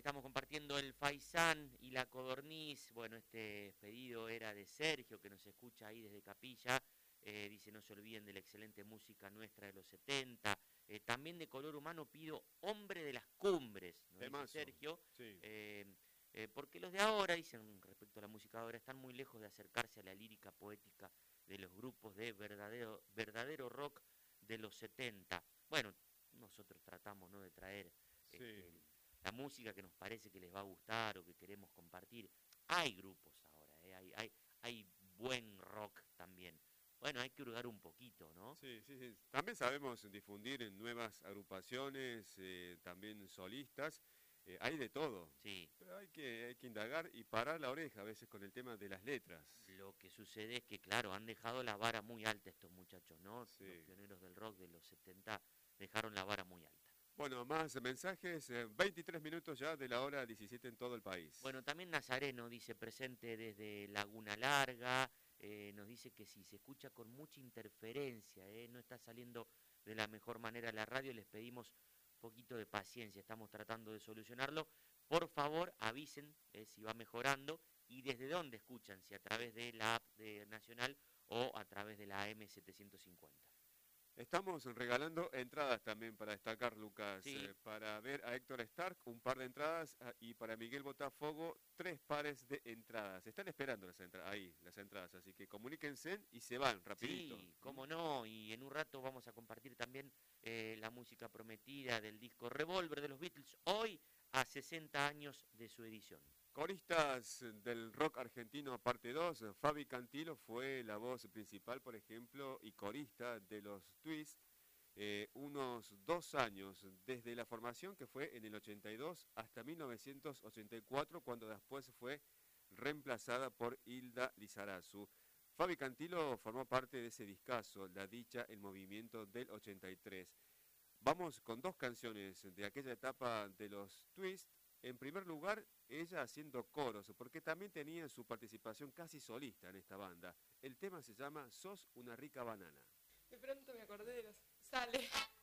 estamos compartiendo el faisán y la codorniz. Bueno, este pedido era de Sergio, que nos escucha ahí desde Capilla. Dice, no se olviden de la excelente música nuestra de los 70. También de Color Humano pido Hombre de las Cumbres, ¿no? Dice Sergio. Sí. Porque los de ahora, dicen respecto a la música de ahora, están muy lejos de acercarse a la lírica poética de los grupos de verdadero rock de los 70. Bueno, nosotros tratamos, ¿no?, de traer la música que nos parece que les va a gustar o que queremos compartir. Hay grupos ahora, hay buen rock también. Bueno, hay que hurgar un poquito, ¿no? Sí. También sabemos difundir en nuevas agrupaciones, también solistas. Hay de todo. Sí. Pero hay que indagar y parar la oreja a veces con el tema de las letras. Lo que sucede es que, claro, han dejado la vara muy alta estos muchachos, ¿no? Sí. Los pioneros del rock de los 70 dejaron la vara muy alta. Bueno, más mensajes, 23 minutos ya de la hora 17 en todo el país. Bueno, también Nazareno dice presente desde Laguna Larga, nos dice que si se escucha con mucha interferencia, no está saliendo de la mejor manera la radio, les pedimos un poquito de paciencia, estamos tratando de solucionarlo. Por favor, avisen si va mejorando y desde dónde escuchan, si a través de la app de Nacional o a través de la AM750. Estamos regalando entradas también para destacar, Lucas, Sí. para ver a Héctor Stark, un par de entradas, y para Miguel Botafogo, 3 pares de entradas. Están esperando las entradas, así que comuníquense y se van rapidito. Sí, cómo no, y en un rato vamos a compartir también la música prometida del disco Revolver de los Beatles, hoy a 60 años de su edición. Coristas del rock argentino parte 2, Fabi Cantilo fue la voz principal, por ejemplo, y corista de los Twists, unos 2 años, desde la formación que fue en el 82 hasta 1984, cuando después fue reemplazada por Hilda Lizarazu. Fabi Cantilo formó parte de ese discazo, La Dicha, el Movimiento del 83. Vamos con 2 canciones de aquella etapa de los Twists. En primer lugar, ella haciendo coros, porque también tenía su participación casi solista en esta banda. El tema se llama Sos una rica banana. De pronto me acordé de los... Sale.